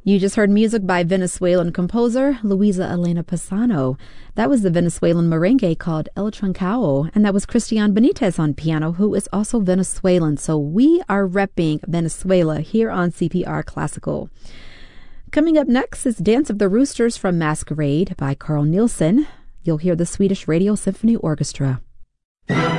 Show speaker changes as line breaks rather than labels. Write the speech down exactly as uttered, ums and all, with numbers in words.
You just heard music by Venezuelan composer Luisa Elena Pisano. That was the Venezuelan merengue called El Trancao, and that was Christian Benitez on piano, who is also Venezuelan. So we are repping Venezuela here on C P R Classical. Coming up next is Dance of the Roosters from Masquerade by Carl Nielsen. You'll hear the Swedish Radio Symphony Orchestra.